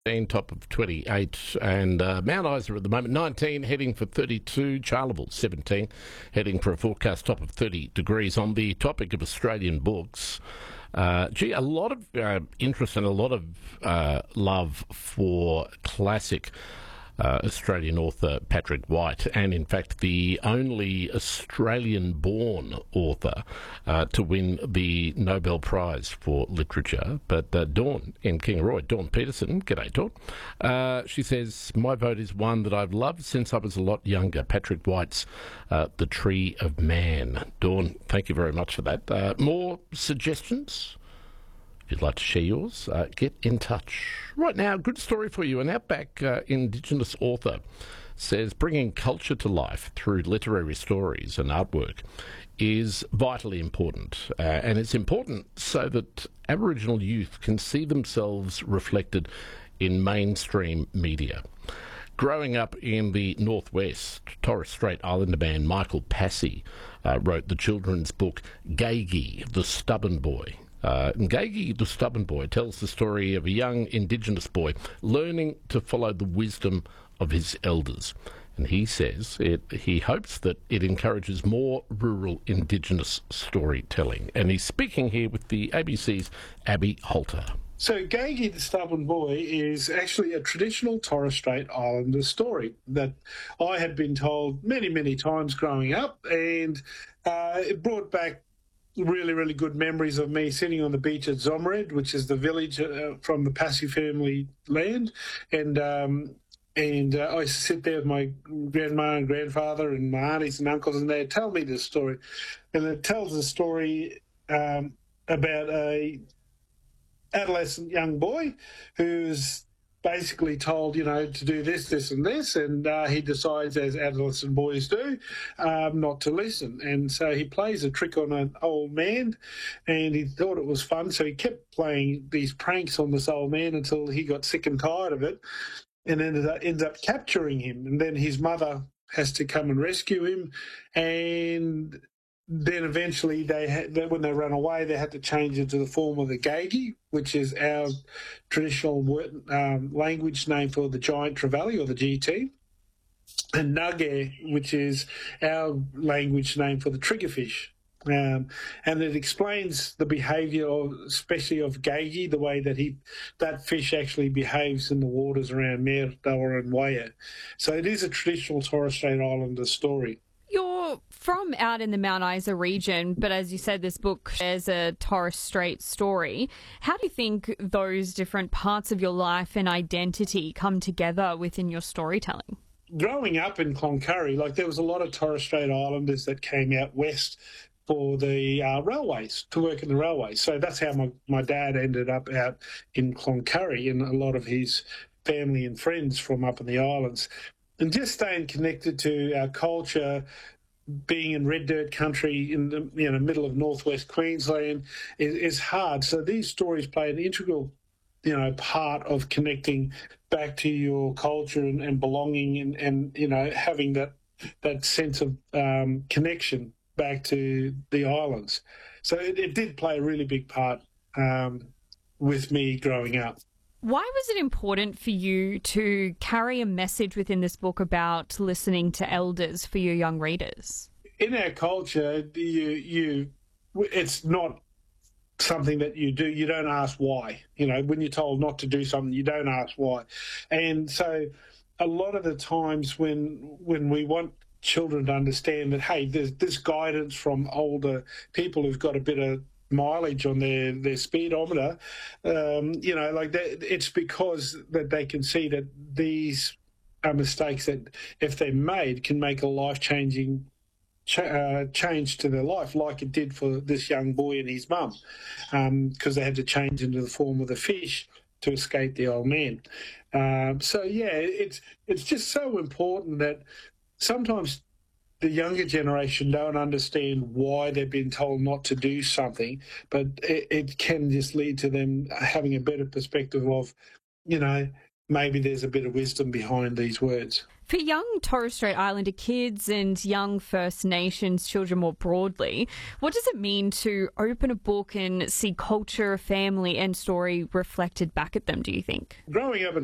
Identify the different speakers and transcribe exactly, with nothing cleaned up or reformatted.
Speaker 1: top of twenty-eight, and uh, Mount Isa at the moment nineteen, heading for thirty-two. Charleville seventeen, heading for a forecast top of thirty degrees. On the topic of Australian books, uh, gee, a lot of uh, interest and a lot of uh, love for classic Uh, Australian author Patrick White, and in fact the only Australian-born author uh, to win the Nobel Prize for Literature. But uh, Dawn in Kingaroy, Dawn Peterson, g'day Dawn, uh, she says, my vote is one that I've loved since I was a lot younger, Patrick White's uh, The Tree of Man. Dawn, thank you very much for that. Uh, more suggestions? If you'd like to share yours, uh, get in touch. Right now, good story for you. An Outback uh, Indigenous author says bringing culture to life through literary stories and artwork is vitally important. Uh, and it's important so that Aboriginal youth can see themselves reflected in mainstream media. Growing up in the northwest, Torres Strait Islander man Michael Passy uh, wrote the children's book Gagi, the Stubborn Boy. Uh, Ngagi, the Stubborn Boy, tells the story of a young Indigenous boy learning to follow the wisdom of his elders. And he says it, he hopes that it encourages more rural Indigenous storytelling. And he's speaking here with the A B C's Abby Holter.
Speaker 2: So Gagi the Stubborn Boy is actually a traditional Torres Strait Islander story that I had been told many, many times growing up, and uh, it brought back really, really good memories of me sitting on the beach at Zomred, which is the village uh, from the Passy family land, and um, and uh, I used to sit there with my grandma and grandfather and my aunties and uncles, and they'd tell me this story, and it tells a story um, about a adolescent young boy who's basically told, you know, to do this, this and this, and uh, he decides, as adolescent boys do, um, not to listen. And so he plays a trick on an old man, and he thought it was fun, so he kept playing these pranks on this old man until he got sick and tired of it and ended up, ends up capturing him. And then his mother has to come and rescue him, and then eventually, they had, when they ran away, they had to change into the form of the Gagi, which is our traditional word, um, language name for the giant trevally, or the G T, and Nage, which is our language name for the triggerfish. Um, and it explains the behaviour, of, especially of Gagi, the way that he that fish actually behaves in the waters around Merdawa and Waya. So it is a traditional Torres Strait Islander story.
Speaker 3: You're from out in the Mount Isa region, but as you said, this book shares a Torres Strait story. How do you think those different parts of your life and identity come together within your storytelling?
Speaker 2: Growing up in Cloncurry, like there was a lot of Torres Strait Islanders that came out west for the uh, railways, to work in the railways. So that's how my, my dad ended up out in Cloncurry, and a lot of his family and friends from up in the islands. And just staying connected to our culture, being in red dirt country in the you know middle of northwest Queensland is, is hard. So these stories play an integral, you know, part of connecting back to your culture and, and belonging, and, and you know having that that sense of um, connection back to the islands. So it, it did play a really big part um, with me growing up.
Speaker 3: Why was it important for you to carry a message within this book about listening to elders for your young readers?
Speaker 2: In our culture, you you it's not something that you do. You don't ask why. You know, when you're told not to do something, you don't ask why. And so a lot of the times when when we want children to understand that, hey, there's this guidance from older people who've got a bit of mileage on their, their speedometer, um, you know, like that, it's because that they can see that these are mistakes that, if they're made, can make a life-changing ch- uh, change to their life, like it did for this young boy and his mum, because um, they had to change into the form of the fish to escape the old man. Um, so, yeah, it's it's just so important that sometimes the younger generation don't understand why they've been told not to do something, but it, it can just lead to them having a better perspective of, you know, maybe there's a bit of wisdom behind these words.
Speaker 3: For young Torres Strait Islander kids and young First Nations children more broadly, what does it mean to open a book and see culture, family and story reflected back at them, do you think?
Speaker 2: Growing up in